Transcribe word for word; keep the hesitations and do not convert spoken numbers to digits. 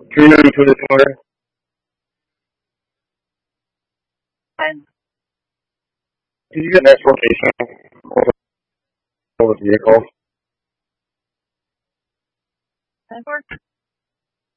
three ninety-two this morning. And Did you get an explanation of the vehicle? ten four?